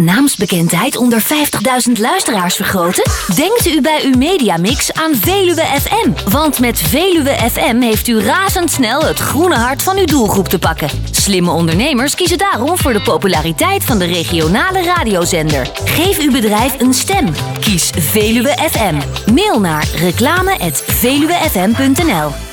naamsbekendheid onder 50.000 luisteraars vergroten? Denkt u bij uw mediamix aan Veluwe FM. Want met Veluwe FM heeft u razendsnel het groene hart van uw doelgroep te pakken. Slimme ondernemers kiezen daarom voor de populariteit van de regionale radiozender. Geef uw bedrijf een stem. Kies Veluwe FM. Mail naar reclame@veluwefm.nl.